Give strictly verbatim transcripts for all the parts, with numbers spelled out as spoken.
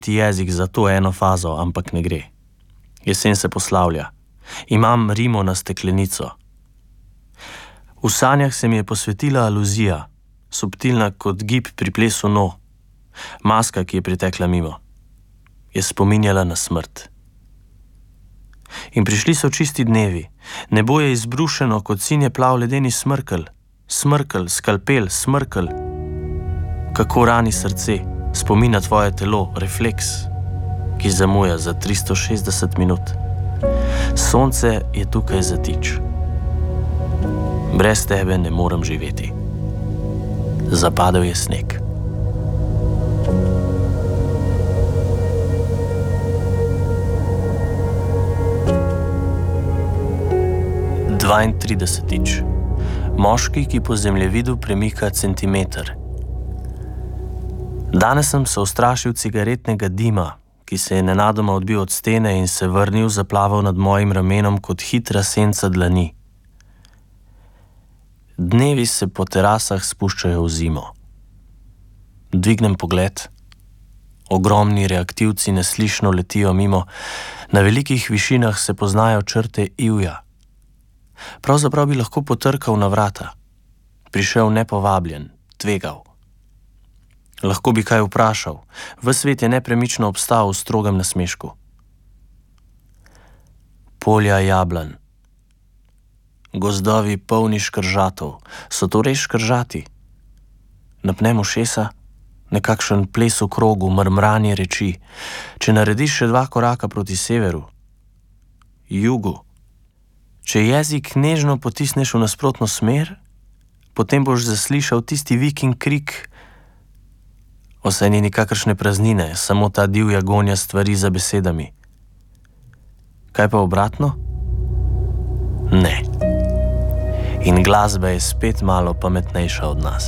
ti jezik za to eno fazo, ampak ne gre. Jesen se poslavlja. Imam rimo na steklenico. V sanjah se mi je posvetila aluzija, subtilna kot gib pri plesu no. Maska, ki je pritekla mimo, je spominjala na smrt. In prišli so čisti dnevi. Nebo je izbrušeno kot sinje plav ledeni smrkelj. Smrkelj, skalpel, smrkelj. Kako rani srce, spomina tvoje telo, refleks, ki zamuja za tristo šestdeset minut. Sonce je tukaj zatič. Brez tebe ne morem živeti. Zapadel je sneg. dvaintridesetič. Moški, ki po zemljevidu premika centimeter. Danes sem se ustrašil cigaretnega dima, ki se je nenadoma odbil od stene in se vrnil, zaplaval nad mojim ramenom kot hitra senca dlani. Dnevi se po terasah spuščajo v zimo. Dvignem pogled. Ogromni reaktivci neslišno letijo mimo, na velikih višinah se poznajo črte ivja. Pravzaprav bi lahko potrkal na vrata. Prišel nepovabljen, tvegal. Lahko bi kaj vprašal. Ves svet je nepremično obstal v strogem nasmešku. Polja jablan. Gozdovi polni škržatov. So to res škržati? Napnem ušesa, nekakšen ples v krogu, mrmranje reči. Če narediš še dva koraka proti severu, jugu, če jezik nežno potisneš v nasprotno smer, potem boš zaslišal tisti vik in krik. Vse ni nikakršne praznine, samo ta divja gonja stvari za besedami. Kaj pa obratno? Ne. In glasba je spet malo pametnejša od nas.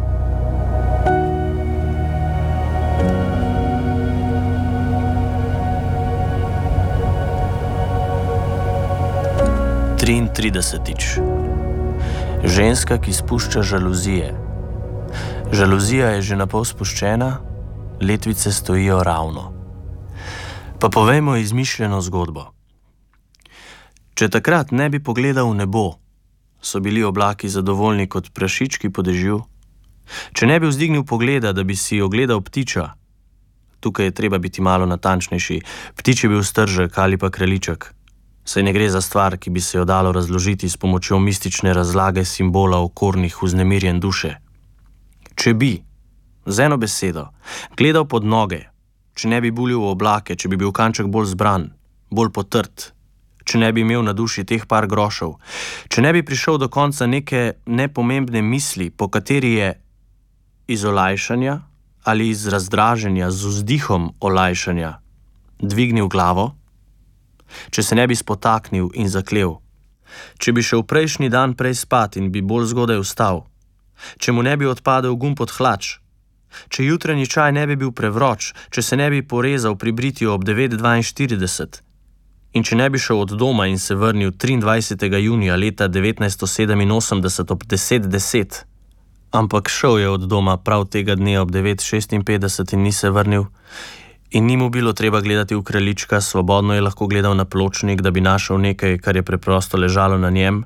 triintridesetič. Ženska, ki spušča žaluzije. Žaluzija je že napol spuščena, letvice stojijo ravno. Pa povejmo izmišljeno zgodbo. Če takrat ne bi pogledal v nebo, so bili oblaki zadovoljni kot prašički po dežju. Če ne bi vzdignil pogleda, da bi si ogledal ptiča, tukaj je treba biti malo natančnejši, ptič je bil stržek ali pa kraljiček. Saj ne gre za stvar, ki bi se jo dalo razložiti s pomočjo mistične razlage simbola okornih vznemirjen duše. Če bi, z eno besedo, gledal pod noge, če ne bi bulil v oblake, če bi bil kanček bolj zbran, bolj potrt, če ne bi imel na duši teh par grošev, če ne bi prišel do konca neke nepomembne misli, po kateri je iz olajšanja ali iz razdraženja z vzdihom olajšanja dvignil glavo, če se ne bi spotaknil in zaklel, če bi šel prejšnji dan prej spat in bi bolj zgodaj vstal, če mu ne bi odpadel gum pod hlač, če jutranji čaj ne bi bil prevroč, če se ne bi porezal pri britju ob devet dvainštirideset in če ne bi šel od doma in se vrnil triindvajsetega junija leta devetnajststo sedeminosemdeset ob deset deset, ampak šel je od doma prav tega dne ob devet šestinpetdeset in ni se vrnil, in ni mu bilo treba gledati v kraljička, svobodno je lahko gledal na pločnik, da bi našel nekaj, kar je preprosto ležalo na njem.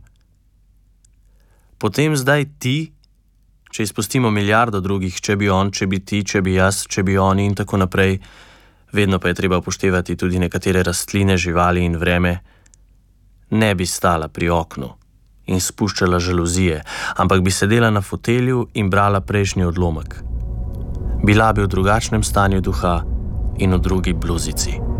Potem zdaj ti, če izpustimo milijardo drugih, če bi on, če bi ti, če bi jaz, če bi oni in tako naprej, vedno pa je treba upoštevati tudi nekatere rastline, živali in vreme, ne bi stala pri oknu in spuščala žaluzije, ampak bi sedela na fotelju in brala prejšnji odlomek. Bila bi v drugačnem stanju duha in v drugi bluzici.